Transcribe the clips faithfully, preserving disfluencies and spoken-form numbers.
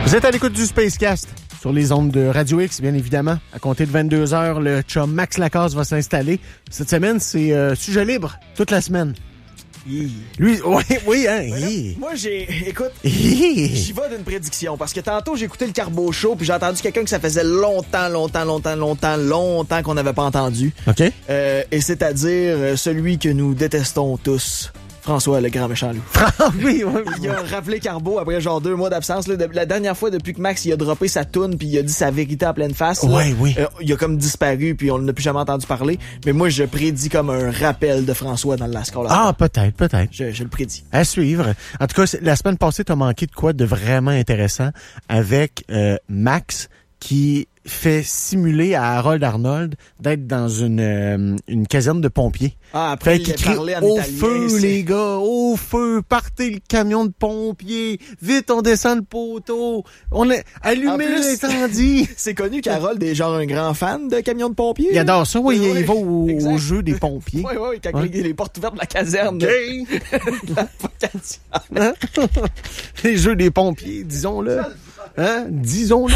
Vous êtes à l'écoute du Spacecast sur les ondes de Radio X, bien évidemment. À compter de vingt-deux heures, le chum Max Lacasse va s'installer. Cette semaine, c'est euh, sujet libre, toute la semaine. Yeah. Lui, oui, oui, hein. Voilà. Yeah. Moi, j'ai... Écoute, Yeah. j'y vais d'une prédiction, parce que tantôt, j'ai écouté le Carbo Show, puis j'ai entendu quelqu'un que ça faisait longtemps, longtemps, longtemps, longtemps, longtemps qu'on n'avait pas entendu. OK. Euh, et c'est-à-dire euh, celui que nous détestons tous, François, le grand méchant loup. oui, oui. Il a rappelé Carbo après genre deux mois d'absence. Là, de, la dernière fois, depuis que Max il a droppé sa toune puis il a dit sa vérité en pleine face, là, Ouais, oui. euh, il a comme disparu puis on n'a plus jamais entendu parler. Mais moi, je prédis comme un rappel de François dans le Lascar. Ah, peut-être, peut-être. Je, je le prédis. À suivre. En tout cas, c'est- la semaine passée, t'as manqué de quoi de vraiment intéressant avec euh, Max qui fait simuler à Harold Arnold d'être dans une, euh, une caserne de pompiers. Ah, après, Fait il qu'il a crie parlé en au italien. feu, c'est- les gars, au feu, partez le camion de pompiers, vite, on descend le poteau, on est En allumé plus- l'incendie. C'est connu qu'Harold est genre un grand fan de camions de pompiers. Il adore ça, oui, Oui, il oui, va au, exact. au jeu des pompiers. Oui, oui, quand Ouais. les, les portes ouvertes de la caserne. Gay. La vocation. Hein? Les jeux des pompiers, disons-le. Hein? Disons-le.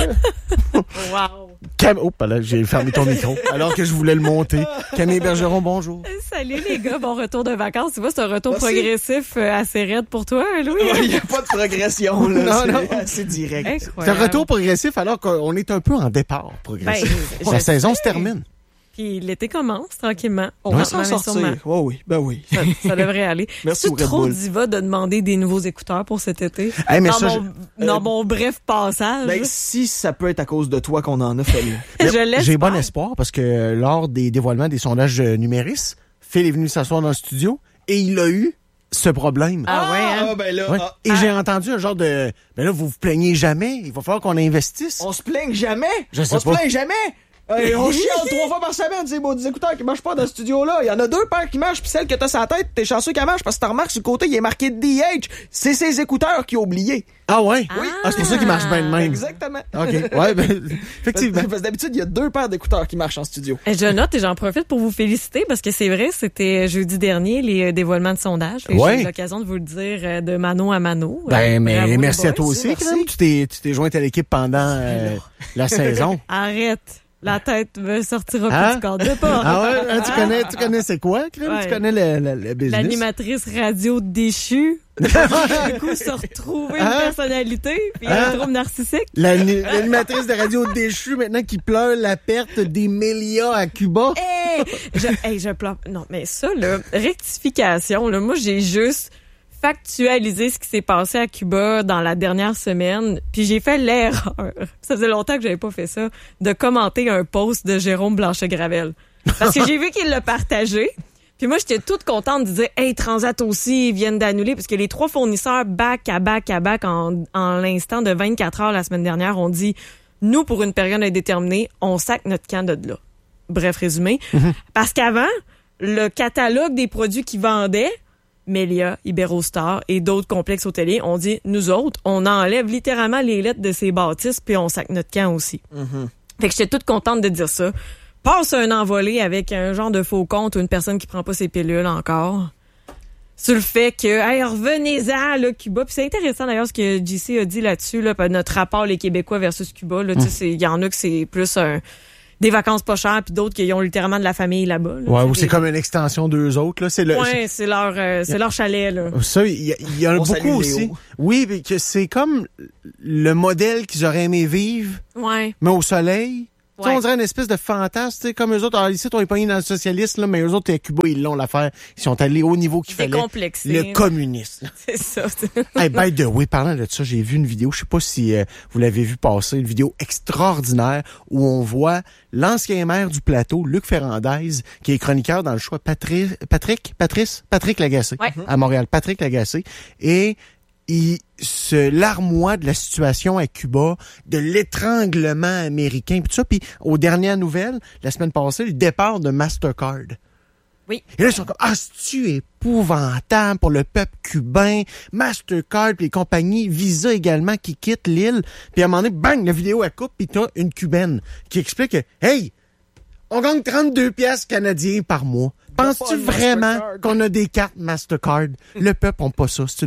Wow! Cam... Oh, là, j'ai fermé ton micro alors que je voulais le monter. Camille Bergeron, bonjour. Salut les gars, bon retour de vacances. Tu vois, c'est un retour Merci. progressif euh, assez raide pour toi, Louis. Il n'y a pas de progression, là. Non, c'est non. assez direct. C'est Incroyable. un retour progressif alors qu'on est un peu en départ progressif. Ben, La je saison sais. se termine. Puis l'été commence tranquillement. On va Lentement, s'en mais sortir. sûrement. Oui, oui, ben oui. Ça, ça devrait aller. Merci C'est au Red trop Bull. diva de demander des nouveaux écouteurs pour cet été. Hey, mais dans ça, mon, dans euh, mon bref passage. Ben, si ça peut être à cause de toi qu'on en a fallu. je l'espère. J'ai bon espoir parce que lors des dévoilements des sondages euh, Numéris, Phil est venu s'asseoir dans le studio et il a eu ce problème. Ah ouais, hein? Ah, ben là, Ouais. ah, Et j'ai entendu un genre de... Ben là, vous vous plaignez jamais. Il va falloir qu'on investisse. on se plaigne jamais. Je sais on se pas. plaint jamais. Hey, on chiale trois fois par semaine des maudits écouteurs qui marchent pas dans le studio là. Il y en a deux paires qui marchent, puis celle que t'as sur la tête, t'es chanceux qu'elle marche parce que t'as remarqué sur le côté, il est marqué D H. C'est ses écouteurs qui ont oublié. Ah ouais? Oui. Ah, c'est pour ça qu'il marche bien de même. Exactement. OK. Ouais, ben, effectivement. Parce, parce que d'habitude, il y a deux paires d'écouteurs qui marchent en studio. Et je note et j'en profite pour vous féliciter parce que c'est vrai, c'était jeudi dernier les euh, dévoilements de sondage. Fait que Ouais. J'ai eu l'occasion de vous le dire euh, de mano à mano. Ben, Euh, mais bravo, les merci à boys. toi aussi, merci. Crème. Tu t'es, tu t'es jointe à l'équipe pendant euh, la saison. Arrête. La tête me sortira Hein? plus du corps de porc. Ah ouais? Hein, tu connais, tu connais c'est quoi, Crème? Ouais. Tu connais le, le, le business? L'animatrice radio déchue. Du coup, se retrouver une Hein? personnalité puis Hein? un trouble narcissique. L'ani- L'animatrice de radio déchue maintenant qui pleure la perte des mélias à Cuba. Hey, je, hey, je pleure. Non, mais ça, là, rectification, là, moi, j'ai juste factualisé ce qui s'est passé à Cuba dans la dernière semaine, puis j'ai fait l'erreur, ça faisait longtemps que j'avais pas fait ça, de commenter un post de Jérôme Blanchet-Gravel. Parce que j'ai vu qu'il l'a partagé, puis moi, j'étais toute contente de dire « Hey, Transat aussi, ils viennent d'annuler », parce que les trois fournisseurs back à back à back en, en l'instant de vingt-quatre heures la semaine dernière ont dit « Nous, pour une période indéterminée, on sac notre camp de là. » Bref résumé. Parce qu'avant, le catalogue des produits qu'ils vendaient, Melia, Iberostar et d'autres complexes hôteliers, on dit, nous autres, on enlève littéralement les lettres de ces bâtisses puis on sac notre camp aussi. Mm-hmm. Fait que j'étais toute contente de dire ça. Passe un envolé avec un genre de faux compte ou une personne qui prend pas ses pilules encore. Sur le fait que, hey, revenez-en, là, Cuba. Puis c'est intéressant d'ailleurs ce que J C a dit là-dessus, là, notre rapport les Québécois versus Cuba. Là, tu sais, il y en a que c'est plus un, des vacances pas chères, puis d'autres qui ont littéralement de la famille là-bas. Là, Ouais, ou des- c'est comme une extension d'eux autres, là. C'est le, Ouais, c'est leur, euh, c'est leur chalet, là. ça, il y, a- il y en a On salue beaucoup Léo. aussi. Oui, mais que c'est comme le modèle qu'ils auraient aimé vivre, Ouais. mais au soleil. Tu sais, Ouais. on dirait une espèce de fantasme, tu sais, comme eux autres. Alors ici, on est pognés dans le socialiste, là, mais eux autres, à Cuba, ils l'ont l'affaire. Ils sont allés au niveau qu'il fallait. Décomplexé. Le communisme. C'est ça. Hey, by the way, parlant de ça, j'ai vu une vidéo, je sais pas si euh, vous l'avez vu passer, une vidéo extraordinaire où on voit l'ancien maire du plateau, Luc Ferrandez, qui est chroniqueur dans le choix Patri- Patrick, Patrice, Patrick Lagacé, Ouais. à Montréal, Patrick Lagacé, et il se larmoie de la situation à Cuba, de l'étranglement américain, puis tout ça, puis aux dernières nouvelles, la semaine passée, le départ de Mastercard. Oui. Et là, ils sont comme, ah, c'est-tu épouvantable pour le peuple cubain, Mastercard, puis les compagnies, Visa également, qui quittent l'île. Puis à un moment donné, bang, la vidéo, elle coupe, puis t'as une Cubaine qui explique que, hey, on gagne trente-deux piastres canadiens par mois. Penses-tu pas de vraiment Mastercard. qu'on a des cartes Mastercard? Le peuple n'a pas ça. C'est une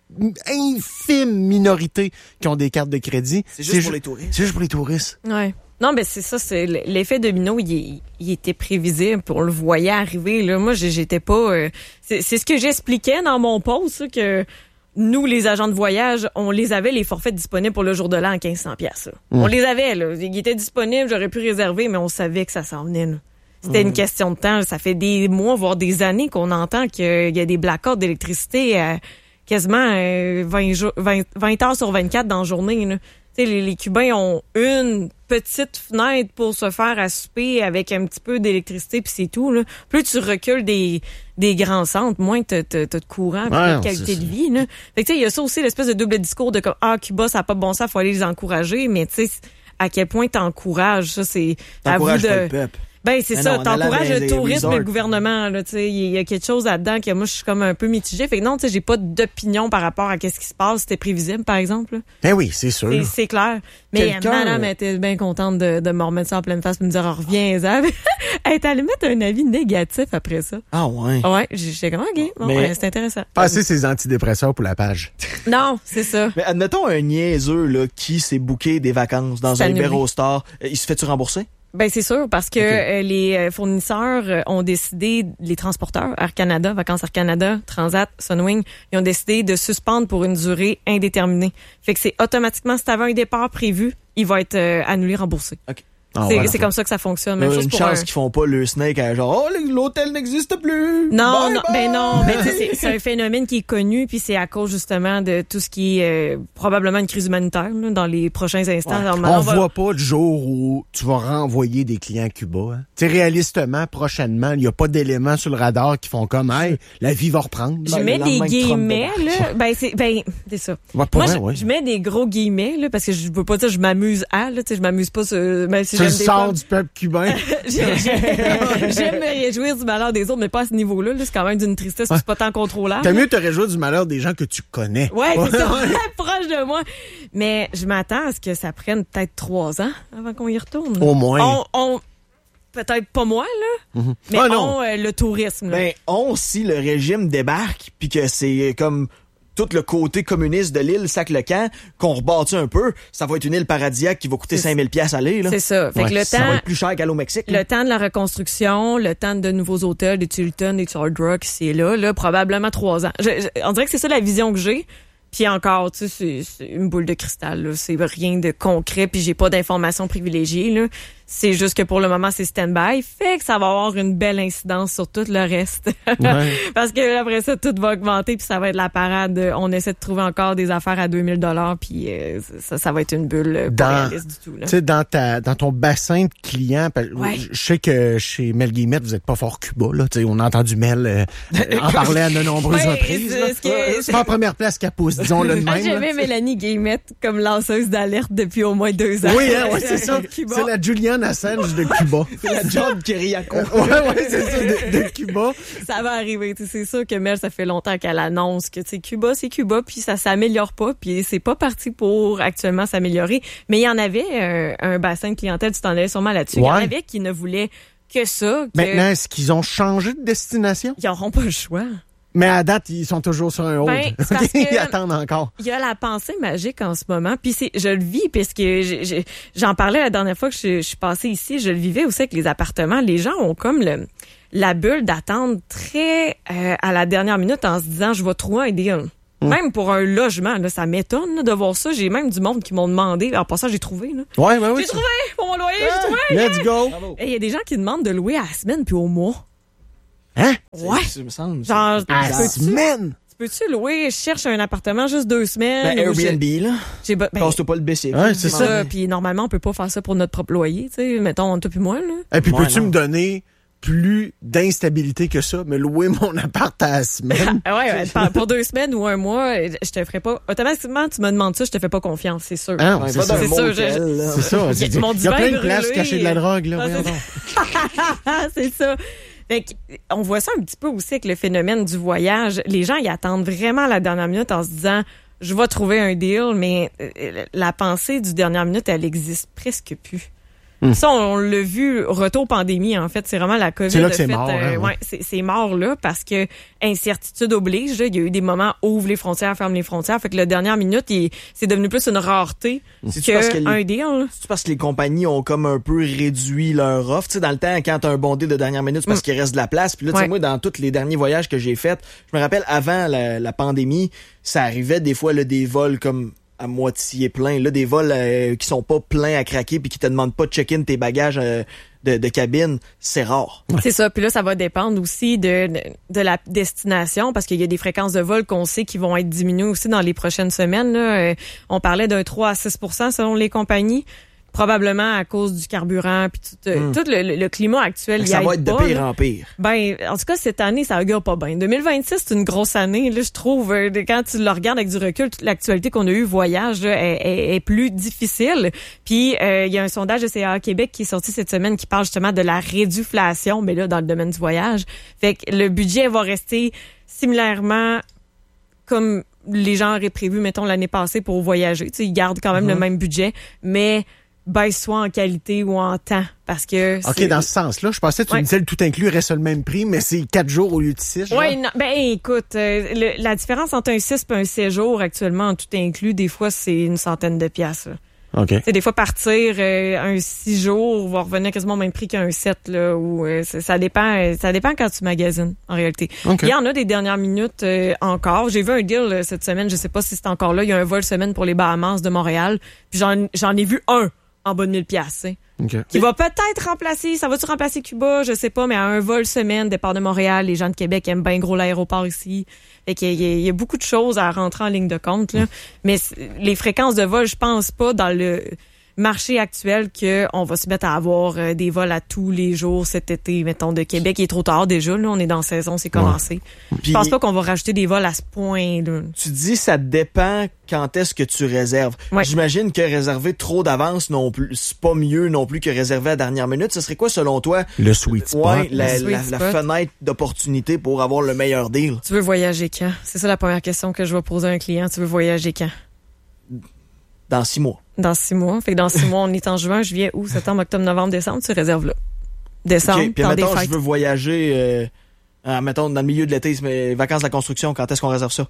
infime minorité qui ont des cartes de crédit. C'est juste pour les touristes. C'est juste pour les touristes. Ouais. Non, ben c'est ça, c'est l'effet domino, il, il était prévisible, puis on le voyait arriver. Là, moi, j'étais pas. Euh, c'est, c'est ce que j'expliquais dans mon post, là, que nous, les agents de voyage, on les avait les forfaits disponibles pour le jour de l'an à quinze cents piastres. Mmh. On les avait, là. Ils étaient disponibles, j'aurais pu réserver, mais on savait que ça s'en venait. Là. C'était mmh. une question de temps. Ça fait des mois, voire des années qu'on entend qu'il y a des blackouts d'électricité à quasiment euh, vingt, vingt, vingt heures sur vingt-quatre dans la journée. Là. Les, les Cubains ont une petite fenêtre pour se faire à souper avec un petit peu d'électricité, puis c'est tout. Là. Plus tu recules des, des grands centres, moins t'as, t'as, t'as de courant, plus ouais, de qualité de vie. Là. Fait que, il y a ça aussi, l'espèce de double discours de comme, ah, Cuba, ça n'a pas de bon sens, faut aller les encourager, mais tu sais, à quel point t'encourages, ça, c'est à vous de... Pas le peuple. Ben, c'est mais ça. Non, t'encourages le tourisme et le gouvernement, là, tu sais. Il y a quelque chose là-dedans que moi, je suis comme un peu mitigée. Fait que non, tu sais, j'ai pas d'opinion par rapport à qu'est-ce qui se passe. C'était prévisible, par exemple. Ben oui, c'est sûr. C'est, c'est clair. Mais Quelqu'un, madame euh... était bien contente de, de me remettre ça en pleine face pour me dire, oh, reviens, Zab. Elle est allée mettre un avis négatif après ça. Ah ouais? Ouais, j'étais comme, OK, bon, mais... ouais, c'est intéressant. Passer ses antidépresseurs pour la page. Non, c'est ça. Mais admettons un niaiseux, là, qui s'est booké des vacances dans un Iberostar. Il se fait-tu rembourser? Ben c'est sûr parce que okay. euh, les fournisseurs euh, ont décidé, les transporteurs, Air Canada, Vacances Air Canada, Transat, Sunwing, ils ont décidé de suspendre pour une durée indéterminée. Fait que c'est automatiquement, si tu avais un départ prévu, il va être euh, annulé, remboursé. Okay. Ah, c'est, voilà. c'est comme ça que ça fonctionne. Même euh, chose une pour chance un... qu'ils font pas le snake à genre, oh, l'hôtel n'existe plus. Non, bye non, bye. ben non, ben c'est, c'est un phénomène qui est connu, puis c'est à cause justement de tout ce qui est euh, probablement une crise humanitaire là, dans les prochains instants. Ouais. Alors, on, on va... voit pas le jour où tu vas renvoyer des clients à Cuba. Hein. Tu sais, réalistement, prochainement, il y a pas d'éléments sur le radar qui font comme, hey, la vie va reprendre. Je ben, mets des guillemets là, ben c'est, ben c'est ça. Ouais, Moi, vrai, je, ouais. je mets des gros guillemets là parce que je veux pas dire je m'amuse à là, tu sais, je m'amuse pas sur, ben, si tu j'aime le des sors fois... du peuple cubain. j'aime, j'aime me réjouir du malheur des autres, mais pas à ce niveau-là. Là, c'est quand même d'une tristesse, ouais. C'est pas tant contrôlable. T'as mieux te réjouir du malheur des gens que tu connais. Ouais, c'est ça, proche de moi. Mais je m'attends à ce que ça prenne peut-être trois ans avant qu'on y retourne. Au moins. On, on peut-être pas moi là, mm-hmm. mais ah, on euh, le tourisme. Là. Ben on si le régime débarque puis que c'est comme tout le côté communiste de l'île Sac-le-Camp, qu'on rebâtit un peu, ça va être une île paradisiaque qui va coûter cinq mille piastres à aller, là. C'est ça. Fait ouais, que le ça temps, va être plus cher qu'aller au Mexique. Le là. temps de la reconstruction, le temps de nouveaux hôtels, des Tilton, des Hard Rock, c'est là, là, probablement trois ans. Je, je, on dirait que c'est ça la vision que j'ai. Puis encore, tu sais, c'est, c'est une boule de cristal, là. C'est rien de concret, puis j'ai pas d'informations privilégiées, là. C'est juste que pour le moment, c'est stand-by. Fait que ça va avoir une belle incidence sur tout le reste. Ouais. Parce que après ça, tout va augmenter, puis ça va être la parade. On essaie de trouver encore des affaires à deux mille dollars, puis euh, ça, ça va être une bulle pas dans, réaliste du tout. Tu sais, dans ta, dans ton bassin de clients, ouais. Je sais que chez Mel Guillemette, vous êtes pas fort Cuba, là. Tu sais, on a entendu Mel euh, en parler à de nombreuses ouais, reprises. C'est, c'est, c'est, c'est pas en première place qu'elle pousse, disons-le de même. J'avais Mélanie Guillemette comme lanceuse d'alerte depuis au moins deux ans. Oui, hein, ouais, c'est ça. C'est la Julian Assange de Cuba. C'est la John Kiriakou. ouais, ouais, c'est ça, de, de Cuba. Ça va arriver. C'est sûr que Mel, ça fait longtemps qu'elle annonce que, tu sais, Cuba, c'est Cuba, puis ça s'améliore pas, puis c'est pas parti pour actuellement s'améliorer. Mais il y en avait un, un bassin de clientèle, tu t'en allais sûrement là-dessus. Ouais. Il y en avait qui ne voulaient que ça. Que... Maintenant, est-ce qu'ils ont changé de destination? Ils n'auront pas le choix. Mais à date, ils sont toujours sur un hold. Ben, c'est parce que ils attendent encore. Il y a la pensée magique en ce moment. Puis c'est, je le vis parce que je, je, j'en parlais la dernière fois que je, je suis passée ici. Je le vivais aussi avec les appartements. Les gens ont comme le, la bulle d'attendre très euh, à la dernière minute en se disant je vais trouver un deal. Mmh. Même pour un logement, là, ça m'étonne là, de voir ça. J'ai même du monde qui m'ont demandé. En passant, j'ai trouvé. Là. Ouais, ben oui. J'ai trouvé pour mon loyer. Ah, j'ai trouvé. Let's go. Et il y a des gens qui demandent de louer à la semaine puis au mois. Hein? Ouais. Ça me semble. Genre, à la semaine? Tu peux-tu louer? Je cherche un appartement juste deux semaines. Ben, Airbnb, j'ai... là. J'ai... Ben, Casse-toi pas le B C. Ouais, c'est ça. ça. Puis normalement, on peut pas faire ça pour notre propre loyer, tu sais. Mettons, toi puis moi, là. Et puis, ouais, peux-tu non. me donner plus d'instabilité que ça, me louer mon appart à la semaine? ouais, ouais, pour deux semaines ou un mois, je te ferai pas... Automatiquement, tu me demandes ça, je te fais pas confiance, c'est sûr. Ah, ouais, c'est, c'est, ça. c'est sûr. Je... C'est ça. C'est... Il y a, il y a plein de places cachées de la drogue, là. Ah, c'est... c'est ça. Fait on voit ça un petit peu aussi avec le phénomène du voyage. Les gens, ils attendent vraiment la dernière minute en se disant « je vais trouver un deal », mais la pensée du dernière minute, elle existe presque plus. Mmh. Ça, on, on l'a vu, retour pandémie, en fait. C'est vraiment la COVID. C'est là que c'est fait, mort. Euh, hein, ouais, c'est, c'est mort là parce que incertitude oblige. Là, il y a eu des moments où ouvre les frontières, ferme les frontières. Fait que la dernière minute, il, c'est devenu plus une rareté C'est-tu parce que qu'un les- deal. C'est parce que les compagnies ont comme un peu réduit leur offre. Tu sais, dans le temps, quand t'as un bon deal de dernière minute, c'est parce Mm. qu'il reste de la place. Puis là, tu sais, Ouais. moi, dans tous les derniers voyages que j'ai faits, je me rappelle, avant la, la pandémie, ça arrivait des fois, là, des vols comme à moitié pleins. Là, des vols euh, qui sont pas pleins à craquer puis qui te demandent pas de check-in tes bagages euh, de, de cabine. C'est rare. C'est ça. Puis là, ça va dépendre aussi de, de, de la destination parce qu'il y a des fréquences de vol qu'on sait qui vont être diminuées aussi dans les prochaines semaines. Là. Euh, on parlait d'un trois à six selon les compagnies. Probablement à cause du carburant puis tout, euh, Mm. tout le, le- le climat actuel. Fait que y ça aide va être de pas, pire là. en pire. Ben, en tout cas, cette année, ça augure pas bien. deux mille vingt-six, c'est une grosse année. Là, je trouve, euh, quand tu le regardes avec du recul, toute l'actualité qu'on a eue, voyage, là, est, est, est plus difficile. Puis, euh, il y a un sondage de C A A Québec qui est sorti cette semaine qui parle justement de la réduflation, mais là, dans le domaine du voyage. Fait que le budget va rester similairement comme les gens auraient prévu, mettons, l'année passée pour voyager. Tu sais, ils gardent quand même Mm-hmm. le même budget, mais baisse soit en qualité ou en temps. Parce que OK, c'est- dans ce sens-là, je pensais que tu Ouais. me disais le tout inclus reste le même prix, mais c'est quatre jours au lieu de six. genre. Oui, non, ben écoute, euh, le- la différence entre un six et un séjour actuellement, en tout inclus, des fois, c'est une centaine de piastres. là. OK. Tu sais, des fois, partir euh, un six jours va revenir quasiment au même prix qu'un sept, là, où euh, ça, ça dépend euh, ça dépend quand tu magasines, en réalité. OK. Il y en a des dernières minutes euh, encore. J'ai vu un deal euh, cette semaine, je sais pas si c'est encore là, il y a un vol semaine pour les Bahamas de Montréal, puis j'en, j'en ai vu un en bas de mille piastres, tu sais. OK. Qui va peut-être remplacer, ça va-tu remplacer Cuba? Je sais pas, mais à un vol semaine, départ de Montréal, les gens de Québec aiment bien gros l'aéroport ici. Fait qu'il y a, il y a beaucoup de choses à rentrer en ligne de compte, là. Mais c'est- les fréquences de vol, je pense pas dans le marché actuel qu'on va se mettre à avoir euh, des vols à tous les jours cet été, mettons, de Québec. Il est trop tard déjà, là. On est dans la saison, c'est commencé. Je Puis, pense pas qu'on va rajouter des vols à ce point-là. tu dis ça dépend quand est-ce que tu réserves. Ouais. J'imagine que réserver trop d'avance non plus, c'est pas mieux non plus que réserver à la dernière minute. Ce serait quoi selon toi? Le sweet spot. Ouais, la, Le sweet la- la spot. fenêtre d'opportunité pour avoir le meilleur deal. Tu veux voyager quand? C'est ça la première question que je vais poser à un client. Tu veux voyager quand? Dans six mois. Dans six mois. Fait que dans six mois, on est en juin, juillet, août, septembre, octobre, novembre, décembre. Tu réserves là. Décembre, OK. Puis temps des mettons, je fêtes. veux voyager, euh, euh, mettons, dans le milieu de l'été, mais vacances de la construction, quand est-ce qu'on réserve ça?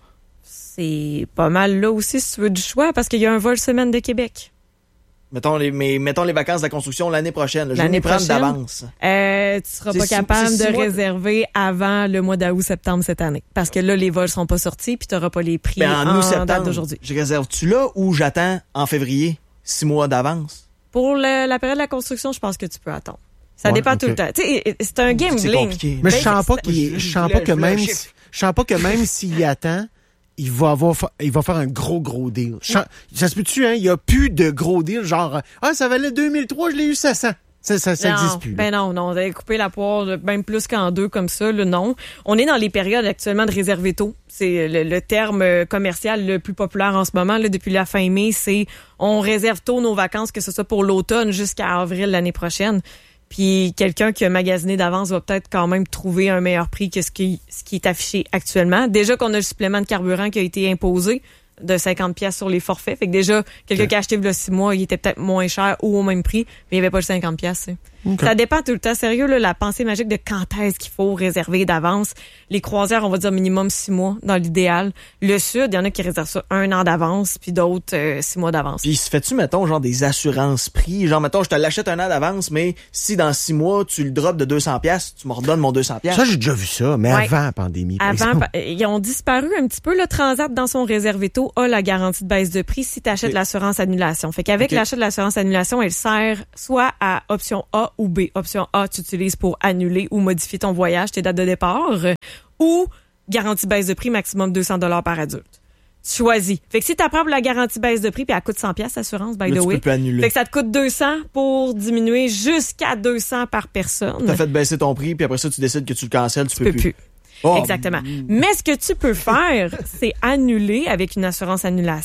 C'est pas mal là aussi si tu veux du choix parce qu'il y a un vol semaine de Québec. Mettons les, mais mettons les vacances de la construction l'année prochaine. là. Je vais L'année m'y prendre prochaine? d'avance. Euh, tu seras C'est pas six- capable c'est de six mois. réserver avant le mois d'août, septembre cette année. Parce que là, les vols sont pas sortis puis t'auras pas les prix Ben, en en août, date septembre, d'aujourd'hui. je réserve-tu là ou j'attends en février, six mois d'avance? Pour le- la période de la construction, je pense que tu peux attendre. Ça Ouais, dépend ok. tout le temps. Tu sais, c'est un C'est gambling. compliqué. Mais je Ben, sens pas c'est- qu'il, je- je je sens voulais- pas que je voulais un même, chiffre. si- je sens pas que même s'il attend, il va avoir, fa- il va faire un gros, gros deal. Je sens- Ça se peut-tu, hein? Il y a plus de gros deals, genre, ah, ça valait deux mille trois, je l'ai eu sept cents. Ça, ça, ça Non, existe plus. là. Ben non, non, on avait coupé la poire de même plus qu'en deux comme ça, là, non. On est dans les périodes actuellement de réserver tôt. C'est le, le terme euh, commercial le plus populaire en ce moment, là, depuis la fin mai, c'est on réserve tôt nos vacances, que ce soit pour l'automne jusqu'à avril l'année prochaine. Puis quelqu'un qui a magasiné d'avance va peut-être quand même trouver un meilleur prix que ce qui, ce qui est affiché actuellement. Déjà qu'on a le supplément de carburant qui a été imposé de cinquante pièces sur les forfaits. Fait que déjà, quelqu'un Ouais. qui a acheté il y a six mois, il était peut-être moins cher ou au même prix, mais il n'y avait pas le cinquante pièces. Ok. Ça dépend tout le temps. Sérieux, là, la pensée magique de quand est-ce qu'il faut réserver d'avance. Les croisières, on va dire minimum six mois dans l'idéal. Le Sud, il y en a qui réservent ça un an d'avance, puis d'autres euh, six mois d'avance. Puis se fait-tu, mettons, genre des assurances prix? Genre, mettons, je te l'achète un an d'avance, mais si dans six mois, tu le drops de deux cents pièces, tu me redonnes mon deux cents pièces. Ça, j'ai déjà vu ça, mais Ouais. avant la pandémie. par Avant, exemple. pa- ils ont disparu un petit peu. Le Transat, dans son réservé taux, a la garantie de baisse de prix si tu achètes Ok. l'assurance annulation. Fait qu'avec Ok. l'achat de l'assurance annulation, elle sert soit à option A ou B. Option A, tu utilises pour annuler ou modifier ton voyage, tes dates de départ, euh, ou garantie baisse de prix maximum deux cents dollars par adulte. Tu choisis. Fait que si tu apprends pour la garantie baisse de prix, puis elle coûte cent pièces l'assurance, by Là, the tu way. peux plus annuler. Fait que ça te coûte deux cents pour diminuer jusqu'à deux cents par personne. T'as fait baisser ton prix, puis après ça, tu décides que tu le cancelles, tu, Tu peux plus. Oh, Exactement. Mais ce que tu peux faire, c'est annuler avec une assurance annulation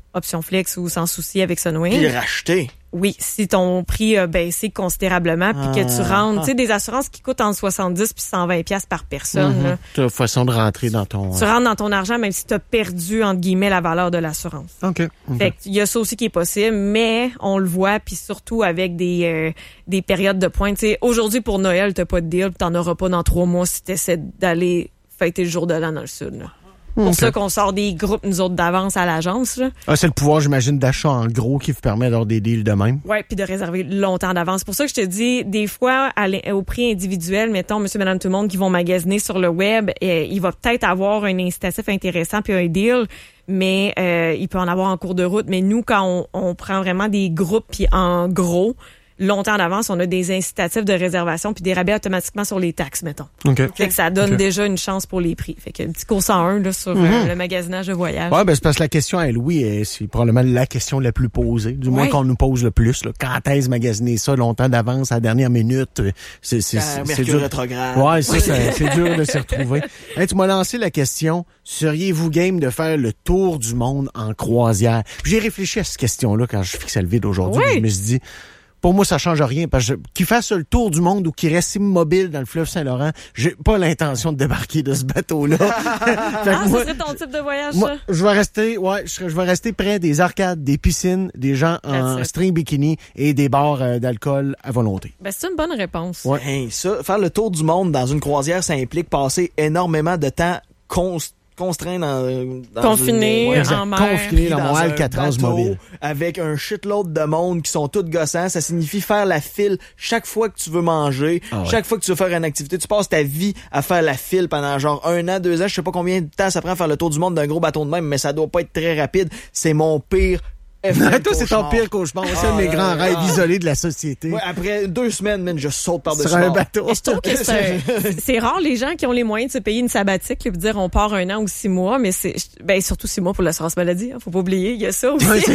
option flex ou sans souci avec Sunwing. Puis racheter. Oui, si ton prix a baissé considérablement puis que tu rentres, tu sais, des assurances qui coûtent entre soixante-dix puis cent vingt pièces par personne. Mm-hmm. Là. Tu as façon de rentrer dans ton... Tu rentres dans ton argent même si tu as perdu, entre guillemets, la valeur de l'assurance. OK. okay. Fait qu'il y a ça aussi qui est possible, mais on le voit, puis surtout avec des euh, des périodes de pointe. Tu sais, aujourd'hui, pour Noël, t'as pas de deal, puis t'en auras pas dans trois mois si t'essaies d'aller fêter le jour de l'an dans le sud. Là. C'est pour okay. ça qu'on sort des groupes, nous autres, d'avance à l'agence. Là. Ah, c'est le pouvoir, j'imagine, d'achat en gros qui vous permet d'avoir des deals de même. Oui, puis de réserver longtemps d'avance. C'est pour ça que je te dis, des fois, à au prix individuel, mettons, monsieur, madame, tout le monde qui vont magasiner sur le web, eh, il va peut-être avoir un incitatif intéressant puis un deal, mais euh, il peut en avoir en cours de route. Mais nous, quand on, on prend vraiment des groupes puis en gros, longtemps d'avance, on a des incitatifs de réservation puis des rabais automatiquement sur les taxes, mettons. Okay. Fait que ça donne okay. déjà une chance pour les prix. Fait que un petit cours cent un là, sur mm-hmm. euh, le magasinage de voyage. Ouais, ben c'est parce que la question à Louis, est, c'est probablement la question la plus posée, du moins ouais. qu'on nous pose le plus. Là. Quand est-ce magasiner ça longtemps d'avance à la dernière minute? C'est, c'est, c'est, c'est, c'est dur. rétrograde. Ouais, c'est, c'est, c'est dur de s'y retrouver. Hey, tu m'as lancé la question, seriez-vous game de faire le tour du monde en croisière? Puis j'ai réfléchi à cette question-là quand je fixais le vide aujourd'hui. Oui. Je me suis dit... Pour moi, ça change rien. Parce que qu'il fasse le tour du monde ou qu'il reste immobile dans le fleuve Saint-Laurent, j'ai pas l'intention de débarquer de ce bateau-là. ah, moi, ce serait ton type de voyage, moi, ça? Je vais rester, ouais, je, je vais rester près des arcades, des piscines, des gens en string bikini et des bars euh, d'alcool à volonté. Ben, c'est une bonne réponse. Ouais. Hey, ça, faire le tour du monde dans une croisière, ça implique passer énormément de temps constant. Constraint dans, dans confiné une, ouais, en mer, confiné dans, dans mon Alcatraz bateau, mobile avec un shitload de monde qui sont tous gossants. Ça signifie faire la file chaque fois que tu veux manger, ah ouais. chaque fois que tu veux faire une activité. Tu passes ta vie à faire la file pendant genre un an, deux ans. Je sais pas combien de temps ça prend à faire le tour du monde d'un gros bateau de même, mais ça doit pas être très rapide. C'est mon pire Toi, c'est ton pire cauchemar. C'est ah, un de mes grands rêves ah. isolés de la société. Ouais, après deux semaines, man, je saute par-dessus sur un bateau. Je trouve que c'est, c'est rare les gens qui ont les moyens de se payer une sabbatique et de dire on part un an ou six mois, mais c'est ben surtout six mois pour l'assurance maladie. Hein, faut pas oublier, il y a ça aussi. Ouais,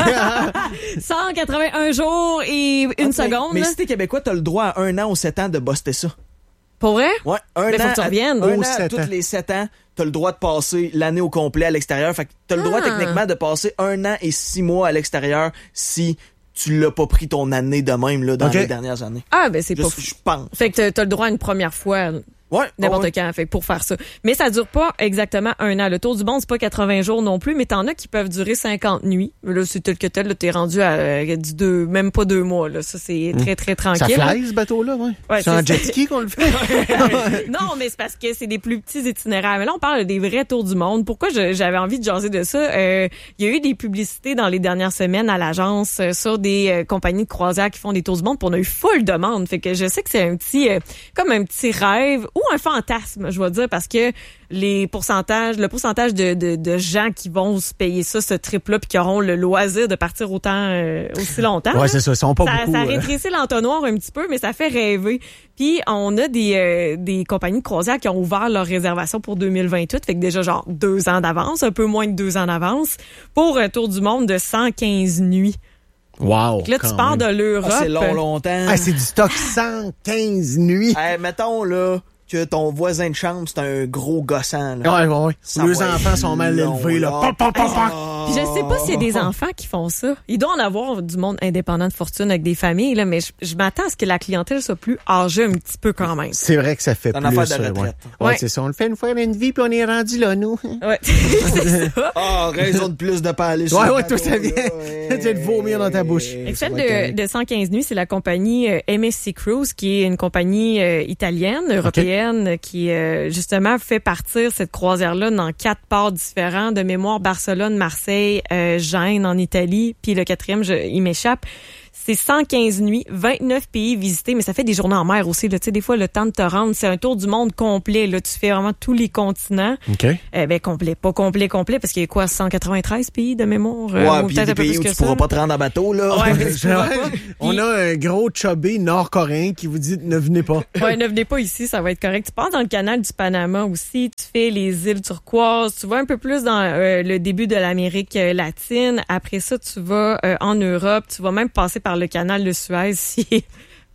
cent quatre-vingt-un jours et une okay. seconde. Mais là. si t'es québécois, t'as le droit à un an ou sept ans de buster ça. Pour vrai? Ouais, un mais an. Faut que tu reviennes. Un an à tous les sept ans, t'as le droit de passer l'année au complet à l'extérieur. Fait que t'as le droit ah. techniquement de passer un an et six mois à l'extérieur si tu l'as pas pris ton année de même là dans okay. les dernières années. Ah ben c'est je, pas fou. Je pense. Fait que t'as, t'as le droit à une première fois. Ouais, n'importe ouais. quand, fait pour faire ça. Mais ça dure pas exactement un an. Le tour du monde, c'est pas quatre-vingts jours non plus, mais t'en as qui peuvent durer cinquante nuits. Là, c'est tel que tel, là, t'es rendu à euh, du deux, même pas deux mois, là. Ça, c'est très, très tranquille. Ça fly, ce bateau-là, ouais. ouais c'est, c'est en jet ski qu'on le fait. Non, mais c'est parce que c'est des plus petits itinéraires. Mais là, on parle des vrais tours du monde. Pourquoi je, j'avais envie de jaser de ça? Euh, il y a eu des publicités dans les dernières semaines à l'agence euh, sur des euh, compagnies de croisière qui font des tours du monde, puis on a eu full demande. Fait que je sais que c'est un petit, euh, comme un petit rêve ou un fantasme, je vais dire, parce que les pourcentages, le pourcentage de, de, de gens qui vont se payer ça, ce trip-là, puis qui auront le loisir de partir autant euh, aussi longtemps. Ouais, c'est ça, ils sont pas ça, beaucoup. Ça euh... rétrécit l'entonnoir un petit peu, mais ça fait rêver. Puis on a des euh, des compagnies de croisière qui ont ouvert leur réservation pour deux mille vingt-huit, fait que déjà genre deux ans d'avance, un peu moins de deux ans d'avance, pour un tour du monde de cent quinze nuits. Wow! Donc là, tu pars de l'Europe. Ah, c'est long, longtemps. Ah, c'est du stock cent quinze nuits. Hey, mettons, là, que ton voisin de chambre, c'est un gros gossant, là. Ouais, ouais, ouais. Les enfants sont mal élevés, là. Pop, pop, pop, pop. Puis je sais pas s'il y a des enfants qui font ça. Il doit en avoir du monde indépendant de fortune avec des familles, là, mais je, je m'attends à ce que la clientèle soit plus âgée un petit peu quand même. C'est vrai que ça fait c'est plus. Un affaire de retraite. Ouais, ouais, ouais, c'est ça. On le fait une fois une vie puis on est rendu là, nous. Ouais. C'est ça. Ah, oh, raison de plus de pas aller sur ouais, le ouais, bateau, tout ça vient. Tu vas te vomir dans ta bouche. Et celle de, de cent quinze nuits, c'est la compagnie euh, M S C Cruise, qui est une compagnie euh, italienne, européenne, okay. qui euh, justement fait partir cette croisière-là dans quatre ports différents, de mémoire Barcelone, Marseille, euh, Gênes en Italie, puis le quatrième, je, il m'échappe. C'est cent quinze nuits, vingt-neuf pays visités, mais ça fait des journées en mer aussi. Là. Tu sais, des fois, le temps de te rendre, c'est un tour du monde complet. Là. Tu fais vraiment tous les continents. OK. Eh ben, complet. Pas complet, complet, parce qu'il y a quoi, cent quatre-vingt-treize pays de mémoire? Ouais, euh, puis il y a des pays où tu pourras pas te rendre en bateau, là. Ouais, mais tu pourras pas. On a un gros chubby nord-coréen qui vous dit ne venez pas. Ouais, ne venez pas ici, ça va être correct. Tu pars dans le canal du Panama aussi, tu fais les îles turquoises, tu vas un peu plus dans euh, le début de l'Amérique latine. Après ça, tu vas euh, en Europe, tu vas même passer par le canal de Suez si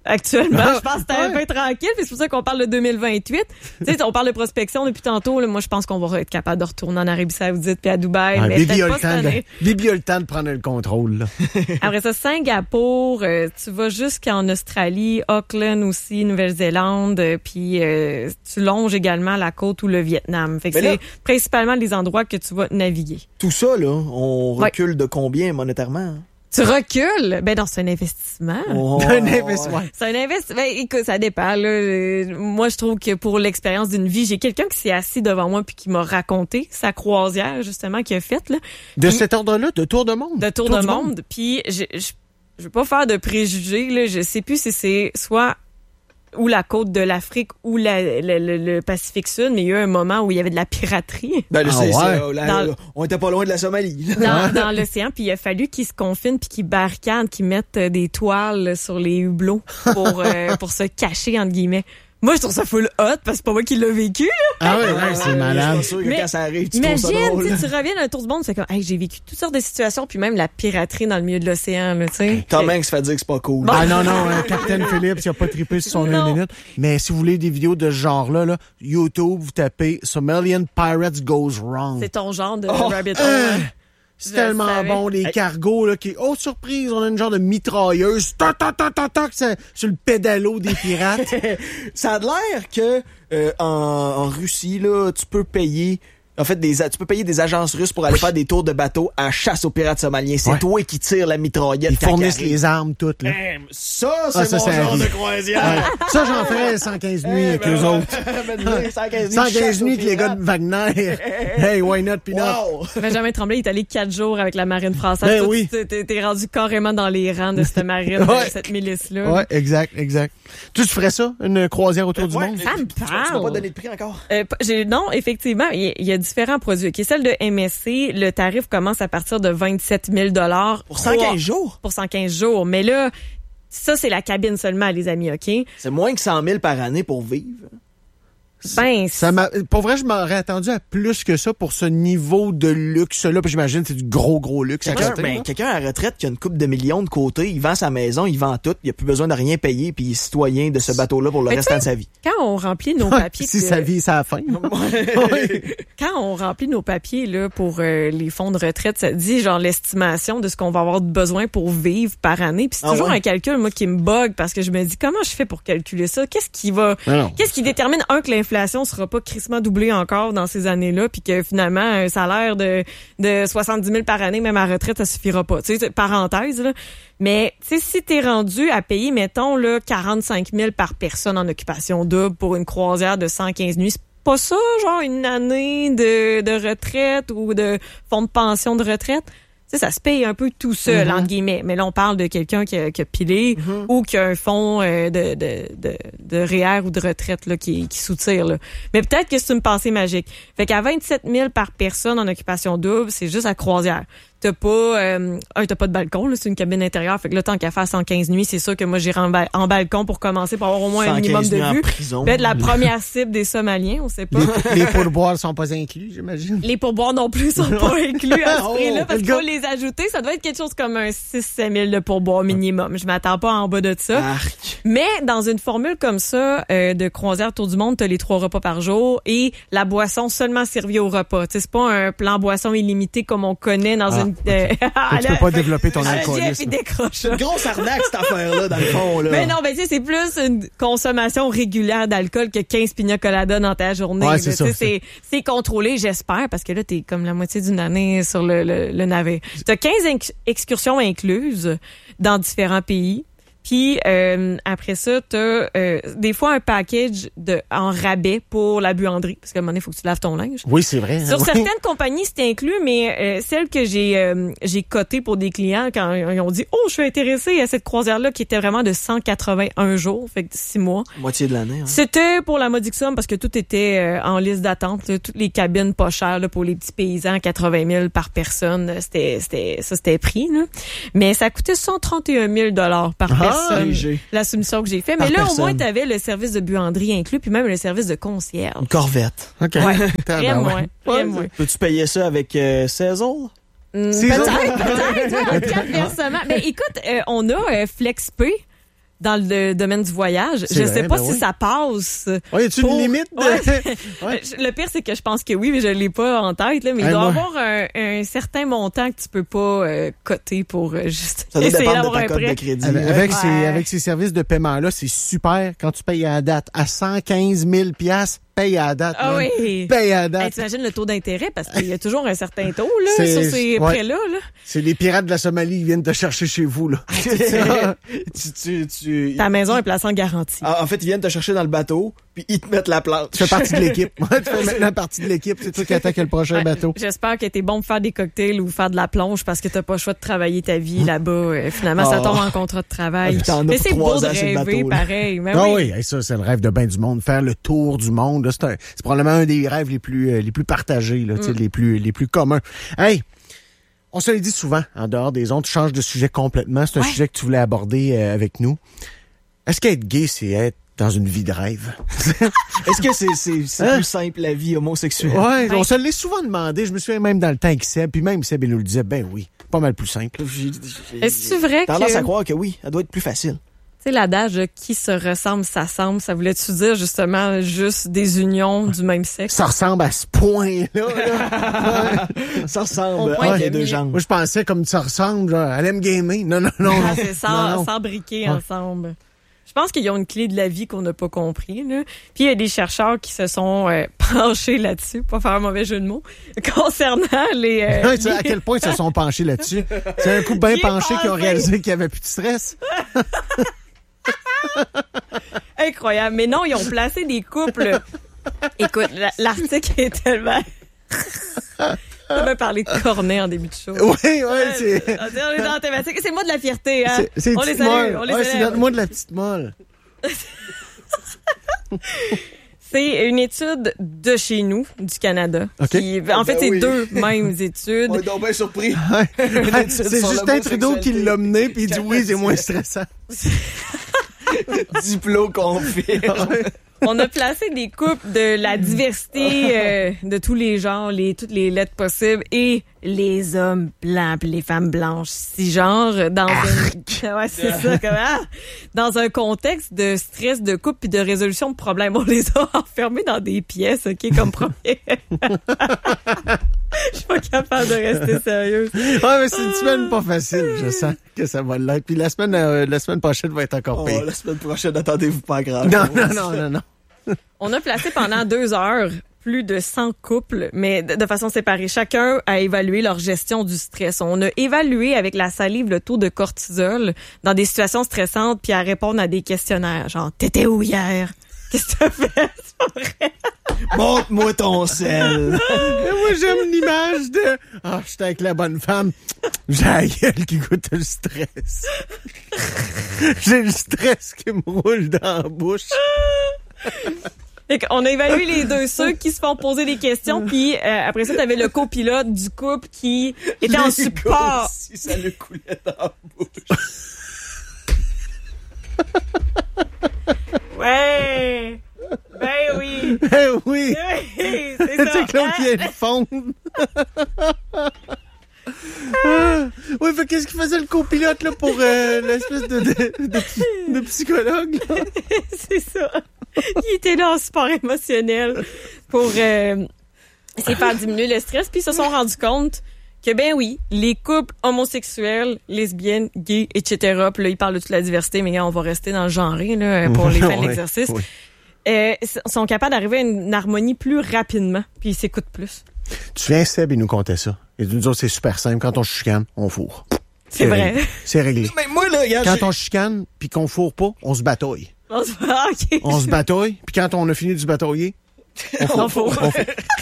actuellement. Je pense que c'était un Ouais. peu tranquille, puis c'est pour ça qu'on parle de deux mille vingt-huit. Tu sais, on parle de prospection depuis tantôt. Là, moi, je pense qu'on va être capable de retourner en Arabie Saoudite puis à Dubaï. Ah, mais Bibi, a peut-être le pas temps cette de, année. Bibi a le temps de prendre le contrôle. Là. Après ça, Singapour, euh, tu vas jusqu'en Australie, Auckland aussi, Nouvelle-Zélande, euh, puis euh, tu longes également la côte ou le Vietnam. Fait que Mais c'est là- principalement les endroits que tu vas naviguer. Tout ça, là, on Ouais. recule de combien monétairement? Tu recules? Ben non, c'est un investissement. Oh, Un investissement. C'est un investissement. Ben, écoute, ça dépend. Là. Euh, Moi, je trouve que pour l'expérience d'une vie, j'ai quelqu'un qui s'est assis devant moi puis qui m'a raconté sa croisière, justement, qu'il a faite, là, De Puis- cet ordre-là, de tour de monde. de tour, Tour de du monde. Puis, je, je, je veux pas faire de préjugés, là. Je sais plus si c'est soit ou la côte de l'Afrique ou la, le, le- le Pacifique Sud, mais il y a eu un moment où il y avait de la piraterie Ben, là, Ah c'est, ouais? c'est, là, Dans- là, on était pas loin de la Somalie. là. dans, dans l'océan, puis il a fallu qu'ils se confinent puis qu'ils barricadent, qu'ils mettent euh, des toiles sur les hublots pour euh, pour se cacher entre guillemets. Moi, je trouve ça full hot parce que c'est pas moi qui l'ai vécu. Là. Ah ouais, ouais, c'est malade. Je suis pas sûr que Mais quand ça arrive, tu trouves ça Imagine, drôle. tu sais, tu reviens d'un tour du monde, c'est comme, hey, j'ai vécu toutes sortes de situations, puis même la piraterie dans le milieu de l'océan, là, tu sais. Tom Hanks fait dire que c'est pas cool. Bon. Ah non, non, euh, Captain Phillips, il a pas trippé sur son Non. une minute. Mais si vous voulez des vidéos de ce genre-là, là, YouTube, vous tapez Somalian Pirates Goes Wrong. C'est ton genre de Oh, rabbit hole. Euh, hein. C'est Je tellement savais. bon, les Hey. cargos, là, qui, oh, surprise, on a une genre de mitrailleuse, toc, toc, toc, toc, toc, c'est- sur le pédalo des pirates. Ça a l'air que euh, en, en Russie, là, tu peux payer. En fait, des, a- tu peux payer des agences russes pour aller faire des tours de bateau à chasse aux pirates somaliens. C'est Ouais. toi qui tires la mitraillette. Ils quand fournissent arrive. les armes toutes, là. Hey, ça, c'est Ah, ça, mon ça genre arrive. de croisière. Ouais. Ça, j'en ferais cent quinze nuits avec eux autres. cent quinze cent quinze nuits avec les gars de Wagner. Hey, why not, Pinot? Wow! Benjamin Tremblay il est allé quatre jours avec la marine française. Ben Toi, oui. tu- T'es t'es rendu carrément dans les rangs de cette marine, Ouais. de cette milice-là. Ouais, exact, exact. Tu, tu ferais ça, une croisière autour du Ouais, monde? Ça me tu- tu- Tu parle. m'as pas donné de prix encore. Euh, p- j'ai- non, effectivement, il y, il y a différents produits. Okay, celle de M S C, le tarif commence à partir de vingt-sept mille dollars Pour cent quinze jours? Pour cent quinze jours. Mais là, ça, c'est la cabine seulement, les amis, OK? C'est moins que cent mille par année pour vivre. Ben, Ça m'a, pour vrai, je m'aurais attendu à plus que ça pour ce niveau de luxe-là. Puis j'imagine que c'est du gros, gros luxe à Quelqu'un côté. ben, là. quelqu'un à la retraite qui a une coupe de millions de côté, il vend sa maison, il vend tout, il a plus besoin de rien payer, puis il est citoyen de ce bateau-là pour le Mais restant tu de sa vie. quand on remplit nos Ouais, papiers... si de- sa vie, c'est à la fin. Ouais. Quand on remplit nos papiers là pour euh, les fonds de retraite, ça dit genre l'estimation de ce qu'on va avoir besoin pour vivre par année. Puis c'est Ah toujours ouais? un calcul moi qui me bug parce que je me dis comment je fais pour calculer ça. Qu'est-ce qui va, Non, non. qu'est-ce qui détermine un que l'inflation sera pas crissement doublée encore dans ces années-là, puis que finalement un salaire de de soixante-dix mille par année même à retraite ça suffira pas. Tu sais, parenthèse là. Mais tu sais si t'es rendu à payer mettons là quarante-cinq mille par personne en occupation double pour une croisière de cent quinze nuits, c'est pas ça, genre une année de, de retraite ou de fonds de pension de retraite. Tu sais, ça se paye un peu tout seul, Mm-hmm. entre guillemets. Mais là, on parle de quelqu'un qui a, qui a pilé ou qui a un fonds euh, de, de, de, de R E E R ou de retraite là, qui, qui soutire. Là. Mais peut-être que c'est une pensée magique. Fait qu'à vingt-sept mille par personne en occupation double, c'est juste à croisière. T'as pas, euh, un, t'as pas de balcon, là, c'est une cabine intérieure. Fait que là, tant qu'à faire cent quinze nuits, c'est sûr que moi, j'irai en, ba- en balcon pour commencer, pour avoir au moins un cent minimum quinze de nuits en vue. prison. Peut-être la première cible des Somaliens, on sait pas. Les pourboires sont pas inclus, j'imagine. Les pourboires non plus sont pas inclus à ce Oh, prix-là parce le qu'il faut gars- les ajouter. Ça doit être quelque chose comme un six à sept mille de pourboire minimum. Je m'attends pas en bas de ça. Arc. Mais dans une formule comme ça, euh, de croisière autour du monde, t'as les trois repas par jour et la boisson seulement servie au repas. Tu sais, c'est pas un plan boisson illimité comme on connaît dans Ah, une... euh, Fait que tu peux pas développer ton Ah, Jeff, alcoolisme. il décroche. C'est une grosse arnaque, cette affaire-là, dans le fond, là. Mais non, ben tu sais, c'est plus une consommation régulière d'alcool que quinze pina coladas dans ta journée. Ouais, là. c'est Tu ça, sais, c'est- c'est c'est contrôlé, j'espère, parce que là, t'es comme la moitié d'une année sur le, le, le navet. T'as quinze inc- excursions incluses dans différents pays. Puis euh, après ça, t'as euh, des fois un package de en rabais pour la buanderie, parce qu'à un moment donné, il faut que tu laves ton linge. Oui, c'est vrai. Sur hein, certaines oui. compagnies, c'est inclus, mais euh, celle que j'ai euh, j'ai cotée pour des clients quand ils ont dit « Oh, je suis intéressé à cette croisière-là qui était vraiment de cent quatre-vingt-un jours, fait que six mois. » Moitié de l'année. Hein. C'était pour la modique somme parce que tout était euh, en liste d'attente. là. Toutes les cabines pas chères là, pour les petits paysans, quatre-vingt mille par personne. C'était, c'était, ça, c'était pris. Là. Mais ça coûtait cent trente et un mille dollars par Ah, personne, léger. la soumission que j'ai fait. Par Mais là, personne. au moins, tu avais le service de buanderie inclus, puis même le service de concierge. Une corvette. OK. Ouais. Ah, Très ben moins. ouais. Très Ouais, moins. Peux-tu payer ça avec euh, Cézanne? Hmm, C'est peut-être, ça. peut-être, ouais, en quatre versements. Mais écoute, euh, on a euh, FlexPay. dans le domaine du voyage. C'est Je vrai, sais pas ben si oui. ça passe. Ouais, y a-tu pour- une limite? De... Ouais. Ouais. Le pire, c'est que je pense que oui, mais je l'ai pas en tête, là, mais Hey, il doit y moi- avoir un, un certain montant que tu peux pas euh, coter pour euh, juste Ça doit essayer dépendre de d'avoir ta un cote prêt. de crédit. Avec, Ouais. avec Ouais. ces, avec ces services de paiement-là, c'est super quand tu payes à la date. À cent quinze mille piastres, paye à la date. Ah man. oui. Paye à la Hey, date. t'imagines le taux d'intérêt parce qu'il y a toujours un certain taux là, C'est- sur ces ouais. prêts-là. Là. C'est les pirates de la Somalie qui viennent te chercher chez vous, là. tu, tu, tu, Ta maison est placée en garantie. Ah, en fait, ils viennent te chercher dans le bateau, puis ils te mettent la plante. Tu fais partie de l'équipe. Ouais, tu fais maintenant partie de l'équipe. C'est toi qui attaque le prochain Ouais. bateau. J'espère que t'es bon pour faire des cocktails ou faire de la plonge parce que t'as pas le choix de travailler ta vie là-bas. Euh, Finalement, ça Oh. tombe en contrat de travail. Ah, t'en as Mais pour c'est trois beau de ans sur le rêver, bateau, là. pareil. Mais Ah oui. oui, hey, ça, c'est le rêve de bien du monde. Faire le tour du monde, là, c'est, un- c'est probablement un des rêves les plus, euh, les plus partagés, là, tu sais, les plus, les plus communs. Hey! On se le dit souvent, en dehors des ondes, tu changes de sujet complètement. C'est un Ouais. sujet que tu voulais aborder euh, avec nous. Est-ce qu'être gay, c'est être dans une vie de rêve? Est-ce que c'est, c'est, c'est Hein? plus simple la vie homosexuelle? Ouais, Ben- on se l'est souvent demandé. Je me souviens même dans le temps avec Seb, puis même Seb, il nous le disait, ben oui, pas mal plus simple. J'ai- j'ai- Est-ce vrai que tendance à tu croire que oui, elle doit être plus facile. sais l'adage euh, qui se ressemble s'assemble, ça voulait-tu dire justement juste des unions du même sexe? Ça ressemble à ce point-là. là. Ça ressemble Au point entre que les deux mi- jambes. Moi, je pensais comme ça ressemble, genre, elle aime gamer. Non, non, non. Ah, non. c'est sans, Non, non. sans briquer Ouais. ensemble. Je pense qu'ils ont une clé de la vie qu'on n'a pas compris. Là. Puis il y a des chercheurs qui se sont euh, penchés là-dessus, pour faire un mauvais jeu de mots, concernant les... euh, Ouais, tu sais, à quel point ils se sont penchés là-dessus. C'est un coup bien Qui est penché qu'ils ont pensé? réalisé qu'il n'y avait plus de stress. Incroyable. Mais non, ils ont placé des couples. Écoute, la- l'article est tellement... On a parlé de cornet en début de show. Oui, oui, c'est... On est dans la thématique. C'est moi de la fierté, hein? C'est, c'est on les petite molle. salue, on les Ouais, c'est célèbre. donne-moi de la petite molle. C'est une étude de chez nous, du Canada. OK. Qui, en fait, Ben c'est oui. deux mêmes études. On est donc bien surpris. Ouais. étude C'est sur Justin Trudeau qui l'homosexualité. l'a mené, puis il dit oui, c'est moins stressant. Diplôme confirme. On a placé des couples de la diversité euh, de tous les genres, les toutes les lettres possibles et les hommes blancs puis les femmes blanches cisgenres dans un ouais, c'est ça comment dans un contexte de stress de couple puis de résolution de problèmes. On les a enfermés dans des pièces, OK, comme premier. Je suis pas capable de rester sérieuse. Ouais, mais c'est une semaine pas facile, je sens que ça va l'être. Puis la semaine, euh, la semaine prochaine va être encore Oh, pire. la semaine prochaine, attendez-vous pas grave. Non, non, non, non, non. On a placé pendant deux heures plus de cent couples, mais de, de façon séparée. Chacun a évalué leur gestion du stress. On a évalué avec la salive le taux de cortisol dans des situations stressantes puis à répondre à des questionnaires. Genre, t'étais où hier? Qu'est-ce que t'as fait? C'est pas vrai. Montre-moi ton sel. Mais moi, j'aime l'image de « Ah, j'étais avec la bonne femme. J'ai la gueule qui goûte le stress. J'ai le stress qui me roule dans la bouche. » Fait qu'on a évalué les deux, ceux qui se font poser des questions, puis euh, après ça, t'avais le copilote du couple qui était en Les support. gars, si ça le coulait dans la bouche. Ouais! Ben oui! Eh oui! Oui, c'est ça. C'est Claude qui est fonde. Ah, oui, fait qu'est-ce qu'il faisait le copilote là pour euh, l'espèce de, de, de, de psychologue? Là? C'est ça. Il était là en support émotionnel pour euh, essayer de faire diminuer le stress. Puis ils se sont rendus compte que, ben oui, les couples homosexuels, lesbiennes, gays, et cetera. Puis là, ils parlent de toute la diversité, mais là, on va rester dans le genre là, pour les fins de Ouais, l'exercice. oui. Euh, sont capables d'arriver à une harmonie plus rapidement. Puis ils s'écoutent plus. Tu viens, Seb, il nous contait ça. Et nous autres, c'est super simple. Quand on se chicane, on fourre. C'est vrai. réglé. C'est réglé. Mais moi, là, regarde, Quand j'ai- on chicane puis qu'on fourre pas, on se bataille. On se ah, OK. On se bataille, puis quand on a fini de se batailler, on On fourre. fourre. On fourre.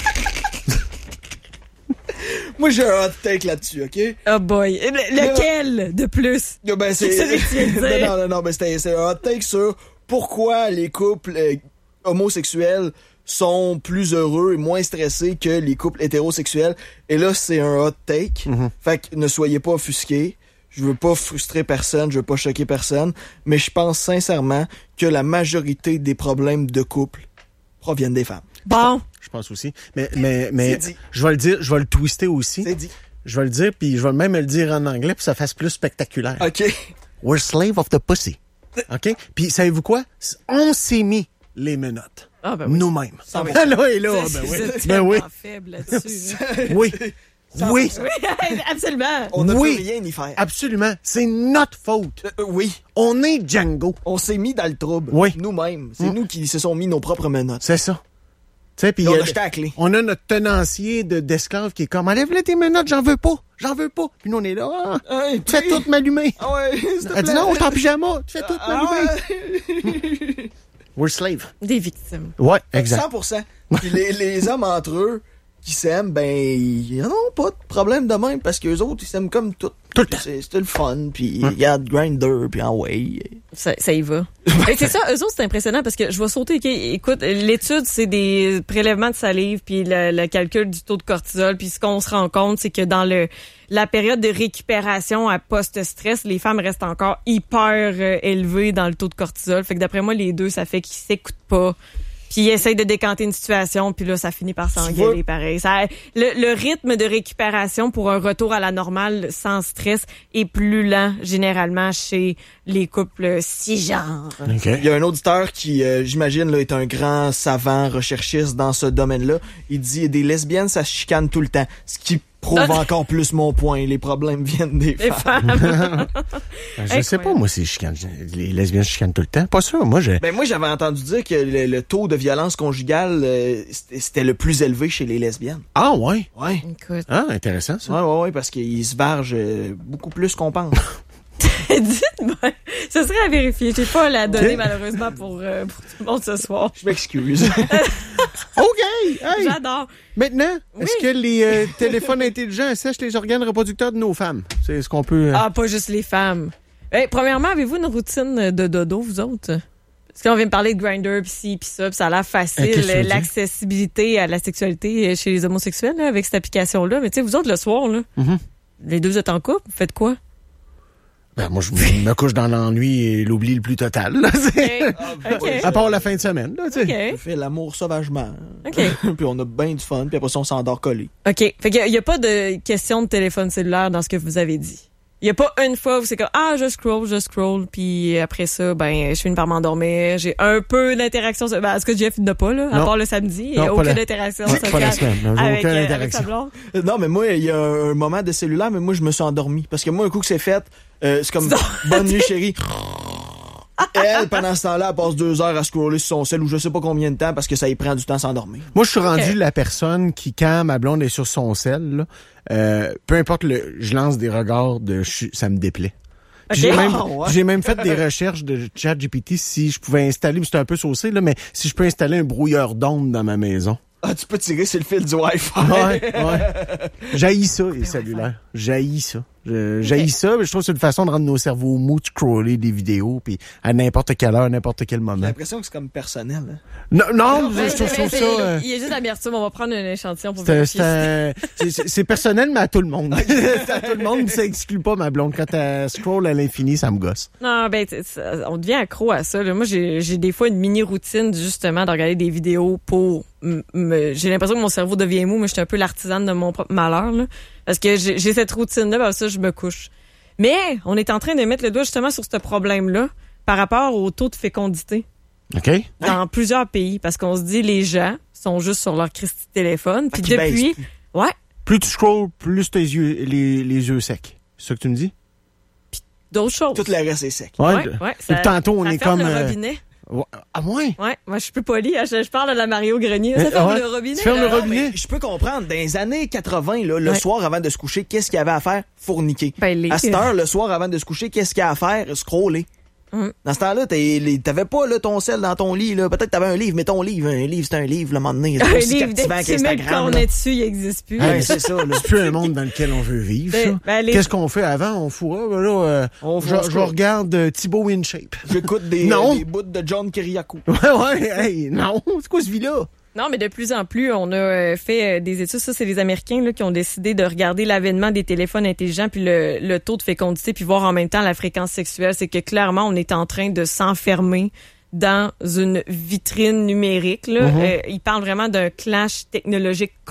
moi, j'ai un hot take là-dessus, OK? Oh boy. Le- lequel de plus? Ah, Ben, c'est... C'est celui que tu viens de dire. non, non, non, ben, c'était, c'est un hot take sur pourquoi les couples euh, homosexuels sont plus heureux et moins stressés que les couples hétérosexuels. Et là, c'est un hot take. Mhm. Fait que ne soyez pas offusqués. Je veux pas frustrer personne, je veux pas choquer personne, mais je pense sincèrement que la majorité des problèmes de couple proviennent des femmes. Bon. Je pense aussi. Mais, mais, mais, C'est dit. je vais le dire, je vais le twister aussi. C'est dit. Je vais le dire, puis je vais même le dire en anglais, pour que ça fasse plus spectaculaire. OK. We're slave of the pussy. OK? Puis, savez-vous quoi? On s'est mis les menottes. Ah, ben oui. Nous-mêmes. Ça va. Là et là, ben C'est oui. c'est Ben oui. tellement faible là-dessus. là. Oui. Oui. Oui, absolument. On n'a Oui. plus rien y faire. Absolument. C'est notre faute. Euh, euh, oui. On est Django. On s'est mis dans le trouble. Oui. Nous-mêmes. C'est Mm. nous qui se sont mis nos propres menottes. C'est ça. Tu sais, puis Et on euh, a jeté la clé. on a notre tenancier de, d'esclave qui est comme, enlève-le tes menottes, j'en veux pas. J'en veux pas. Puis nous, on est là. Ah, Ah, et tu fais puis- tout m'allumer. Ah ouais, s'il te Elle dit plaît. non, je suis en pyjama. Tu fais tout Ah m'allumer. ouais. We're slave. Des victimes. Ouais, exact. cent pour cent. Puis les, les hommes entre eux qui s'aiment, ben, ils n'ont pas de problème de même parce qu'eux autres, ils s'aiment comme tout. Tout le temps. C'est c'était le fun, puis ils regardent Grindr, puis en way. Ça, ça y va. Et c'est ça, eux autres, c'est impressionnant parce que je vais sauter. OK, écoute, l'étude, c'est des prélèvements de salive puis le, le calcul du taux de cortisol. Puis ce qu'on se rend compte, c'est que dans le la période de récupération à post-stress, les femmes restent encore hyper euh, élevées dans le taux de cortisol. Fait que d'après moi, les deux, ça fait qu'ils s'écoutent pas. Puis ils essayent de décanter une situation, puis là, ça finit par s'engueuler pareil. Ça, le, le rythme de récupération pour un retour à la normale sans stress est plus lent, généralement, chez les couples cisgenres. OK. Il y a un auditeur qui, euh, j'imagine, là, est un grand savant recherchiste dans ce domaine-là. Il dit, des lesbiennes, ça se chicane tout le temps. Ce qui prouve encore plus mon point. Les problèmes viennent des Les femmes. femmes. Je sais pas, moi, si je chicane. Les lesbiennes chicanent tout le temps. Pas sûr. Moi, j'ai. Ben moi, j'avais entendu dire que le, le taux de violence conjugale, euh, c'était c'était le plus élevé chez les lesbiennes. Ah, ouais. Ouais. Écoute. Hein? Ah, intéressant, ça. Ouais, ouais, ouais, parce qu'ils se vargent euh, beaucoup plus qu'on pense. Dites-moi, ce serait à vérifier. J'ai pas la donnée, Ok. malheureusement, pour, euh, pour tout le monde ce soir. Je m'excuse. OK! Hey! J'adore. Maintenant, est-ce Oui. que les euh, téléphones intelligents assèchent les organes reproducteurs de nos femmes? C'est ce qu'on peut. euh, Ah, pas juste les femmes. Hey, premièrement, avez-vous une routine de dodo, vous autres? Parce qu'on vient me parler de Grindr, pis ci, pis ça, pis ça a l'air Euh, facile, qu'est-ce que tu veux dire? l'accessibilité à la sexualité chez les homosexuels, là, avec cette application-là. Mais tu sais, vous autres, le soir, là, Mhm. les deux êtes en couple, vous faites quoi? Ben, moi, je me couche dans l'ennui et l'oubli le plus total. Là, c'est- OK. à part la fin de semaine. Là, tu sais. On OK. fait l'amour sauvagement. OK. Puis on a bien du fun, puis après ça, on s'endort collé. OK. Fait qu'il n'y a, a pas de question de téléphone cellulaire dans ce que vous avez dit. Il n'y a pas une fois où c'est comme, ah, je scroll, je scroll, puis après ça, ben, je finis par m'endormir. J'ai un peu d'interaction. Ben, est-ce que Jeff n'a pas, là, à Non. part le samedi? Il Non, n'y a pas aucune la- interaction Ouais, sociale pas la semaine. J'ai avec, aucune euh, avec interaction. sa blonde. Euh, Non, mais moi, il y a un, un moment de cellulaire, mais moi, je me suis endormi. Parce que moi, un coup que c'est fait, euh, c'est comme, bonne nuit, chérie. Elle, pendant ce temps-là, elle passe deux heures à scroller sur son cell ou je sais pas combien de temps parce que ça y prend du temps à s'endormir. Moi, je suis rendu Ok. la personne qui, quand ma blonde est sur son sel, là, euh, peu importe le, je lance des regards de, je suis- ça me déplaît. Puis Ok. J'ai même, Ah, ouais. j'ai même fait des recherches de ChatGPT si je pouvais installer, c'est un peu saucé, là, mais si je peux installer un brouilleur d'ondes dans ma maison. Ah, tu peux tirer sur le fil du Wi-Fi. Ouais, ouais. J'haïs ça, les cellulaires. J'haïs ça. Je- J'haïs ça, mais je trouve que c'est une façon de rendre nos cerveaux mous, de scroller des vidéos, puis à n'importe quelle heure, à n'importe quel J'ai moment. l'impression que c'est comme personnel. Hein. Non, non, Ouais, je trouve, je trouve c'est- ça... euh, Il y a juste l'amertume. On va prendre un échantillon pour C'est vérifier. c'est un- c'est- c'est- c'est personnel, mais à tout le monde. C'est à tout le monde, ça exclut pas ma blonde. Quand elle scroll à l'infini, ça me gosse. Non, ben, t- ça- on devient accro à ça. Là. Moi, j'ai j'ai des fois une mini-routine, justement, de regarder des vidéos pour... m- me- J'ai l'impression que mon cerveau devient mou, mais je suis un peu l'artisane de mon propre malheur. Là, parce que j'ai j'ai cette routine-là, ben ça, je me couche. Mais on est en train de mettre le doigt, justement, sur ce problème-là par rapport au taux de fécondité OK? dans plusieurs pays. Parce qu'on se dit, les gens sont juste sur leur Christy téléphone. Puis qu'ils baissent depuis... plus. Ouais, Plus tu scrolls, plus tes yeux, les, les yeux secs. C'est ça que tu me dis? d'autres choses. Tout le reste est sec. Ouais, de- ouais, Depuis tantôt, on ça est ferme comme... le euh, robinet. ouais. Ah, ouais? Ouais, moi, je suis plus polie. Je, je parle de la Mario Grenier. Ça Mais, ferme ouais. le robinet. Tu fermes le là. robinet? Mais je peux comprendre. Dans les années quatre-vingts, là, le Ouais. soir avant de se coucher, qu'est-ce qu'il y avait à faire? Fourniquer. Ben, les- À cette heure, le soir avant de se coucher, qu'est-ce qu'il y a à faire? Scroller. Hum. Dans ce temps-là, t'es- les- t'avais pas là, ton sel dans ton lit. Là. Peut-être t'avais un livre, mais ton livre, un livre, c'est un livre, le moment donné. C'est Un pas aussi livre, dès captivant que tu mets qu'Instagram. qu'on là. est dessus, il n'existe plus. Ouais, c'est ça. Là. C'est plus un monde dans lequel on veut vivre, Ben, ça. ben, les- Qu'est-ce qu'on fait avant? On fourra, ben là, euh, On je, fourra, je scroll. regarde euh, Thibaut InShape. J'écoute des, Non. des bouts de John Kiriakou. Ouais, ouais, hey, non, c'est quoi ce vie-là? Non, mais de plus en plus, on a euh, fait euh, des études. Ça, c'est les Américains là, qui ont décidé de regarder l'avènement des téléphones intelligents puis le, le taux de fécondité puis voir en même temps la fréquence sexuelle. C'est que clairement, on est en train de s'enfermer dans une vitrine numérique. Là. Mhm. Euh, ils parlent vraiment d'un clash technologique